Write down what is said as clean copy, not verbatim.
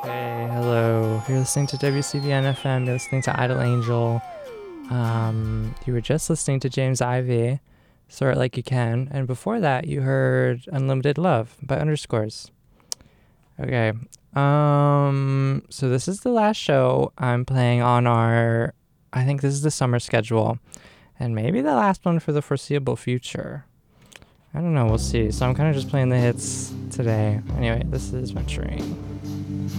Okay, hello. You're listening to WCBN FM. You're listening to Idle Angel. You were just listening to James Ivy, Sort It Like You Can, and before that, you heard Unlimited Love by Underscores. Okay. So this is the last show I'm playing on I think this is the summer schedule, and maybe the last one for the foreseeable future. I don't know. We'll see. So I'm kind of just playing the hits today. Anyway, this is Venturing.